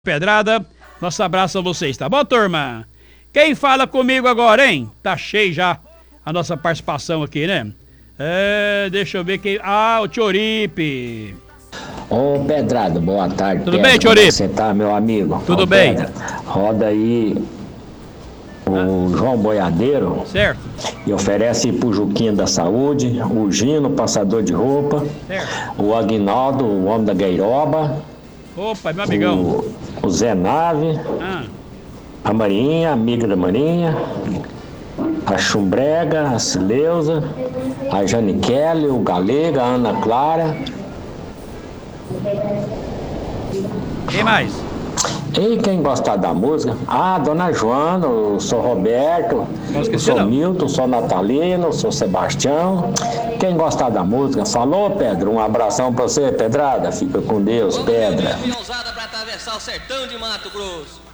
Pedrada, nosso abraço a vocês, tá bom, turma? Quem fala comigo agora, hein? Tá cheio já a nossa participação aqui, né? Deixa eu ver quem... o Tioripe. Ô Pedrada, boa tarde. Tudo bem, Tioripe? Você tá, meu amigo? Tudo bem. Pedra, roda aí o João Boiadeiro. Certo. E oferece pro Juquinha da Saúde, o Gino, passador de roupa. Certo. O Aguinaldo, o homem da Gueiroba. Opa, meu amigão. O Zé Nave. A Marinha, amiga da Marinha. A Chumbrega, a Sileuza. A Jane Kelly, o Galega, a Ana Clara. Quem mais? E quem gostar da música? Dona Joana, o Sou Roberto, o Sou Milton, o Sou Natalino, o Sou Sebastião. Quem gostar da música, falou, Pedro? Um abração pra você, Pedrada. Fica com Deus, Pedra. Ousada pra atravessar o sertão de Mato Grosso.